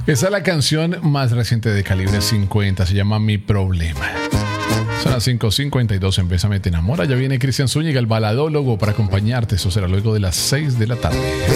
Esa es la canción más reciente de Calibre 50, se llama Mi Problema. Son las 5:52 en Bésame Te Enamora. Ya viene Cristian Zúñiga, el baladólogo, para acompañarte. Eso será luego de las 6 de la tarde.